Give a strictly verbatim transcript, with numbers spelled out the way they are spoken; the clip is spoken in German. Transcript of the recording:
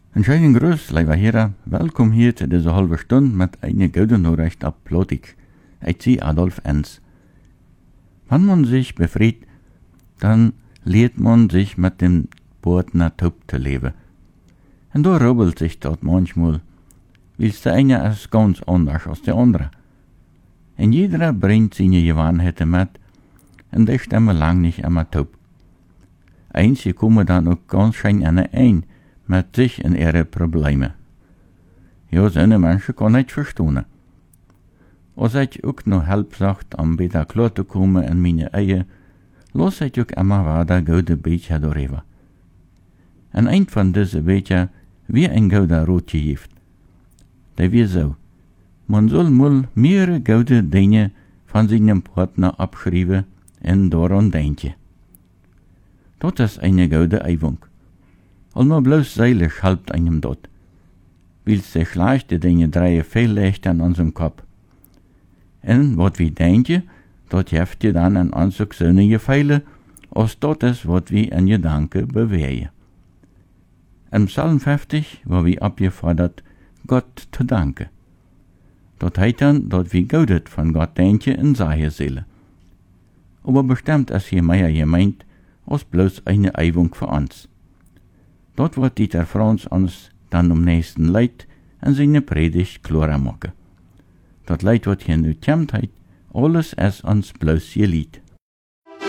Een schönen Gruß, lieber Herr. Welkom hier zu dieser halben Stunde mit einer guten Nachricht ab Plotig. Ich zie Adolf Enz. Wenn man sich befreit, dann lehrt man sich mit dem Partner taub zu leben. Und da rubbelt sich dort manchmal, weil der eine ist ganz anders als der andere. Und jeder bringt seine Gewohnheiten mit, und die stimmen lang nicht immer taub. Einige kommen dann auch ganz schön ein mit sich und ihre Probleme. Ja, so eine Menschen kann ich verstehen. Als ich auch noch Hilfe sagt, um besser klarzukommen in meine Ehe, lasse ich auch immer weiter gute Bücher darüber. Und ein von diesen Büchern wie ein guter Rotje gibt. Der wie so: Man soll mal mehrere gute Dinge von seinem Partner abschreiben und daran denken. Das ist eine gute Übung. Allmal bloß seelisch helpt einem dort. Weil die schlechte Dinge drehen viel leichter an unserem Kopf. Und was wir denken, das hilft dir dann an unsere so Gefühle, als das ist, was wir in Gedanken bewegen. Im Psalm fünfzig war wir abgefordert, Gott zu danken. Das heißt dann, dass wir Gutes von Gott denken in seiner Seele. Aber bestimmt ist hier mehr gemeint, als bloß eine Übung für uns. Dort wird Dieter Franz uns dann um nächsten Leid in seine Predigt klarer machen. Das Leid wird hier nu kommt, alles ist uns bloß geliehen.